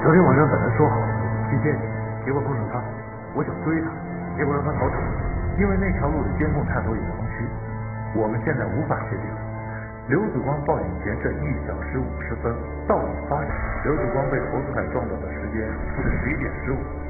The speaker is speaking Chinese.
昨天晚上本来说好去见你，结果碰上他，我想追他，结果让他逃走。因为那条路的监控探头有盲区，我们现在无法确定刘子光报警前这1小时50分到底发生。刘子光被投资派撞倒的时间是11点15。